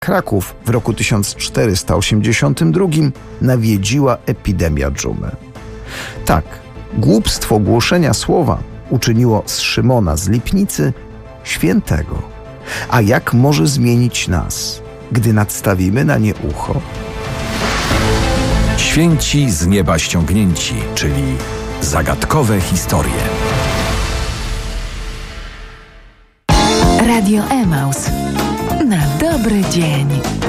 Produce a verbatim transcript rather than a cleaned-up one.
Kraków w roku tysiąc czterysta osiemdziesiątym drugim nawiedziła epidemia dżumy. Tak, głupstwo głoszenia słowa uczyniło z Szymona z Lipnicy świętego. A jak może zmienić nas, gdy nadstawimy na nie ucho? Święci z nieba ściągnięci, czyli zagadkowe historie. Radio Emaus. Na dobry dzień.